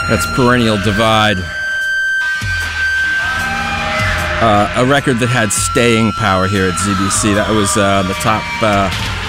That's Perennial Divide. A record that had staying power here at ZBC. That was the top